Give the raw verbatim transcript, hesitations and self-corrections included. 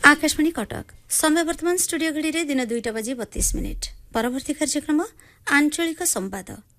आकाशवाणी कटक समय वर्तमान स्टूडियो घड़ी दिन दुईटा बजी बत्तीस मिनिट परवर्ती कार्यक्रम आंचलिक संवाद।